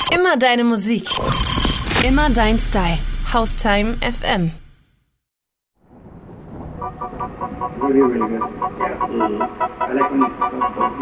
Immer deine Musik. Immer dein Style. Haustime FM. Really, really good. Yeah. I like when you